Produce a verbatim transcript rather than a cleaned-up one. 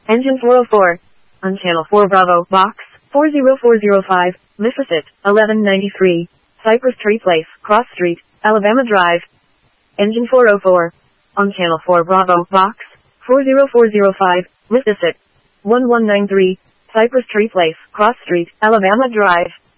Engine four oh four. On Channel four Bravo, Box four zero four zero five, Mississippi, eleven ninety-three. Cypress Tree Place, Cross Street, Alabama Drive. Engine four oh four. On Channel four Bravo, Box four zero four zero five, Mississippi, eleven ninety-three. Cypress Tree Place, Cross Street, Alabama Drive.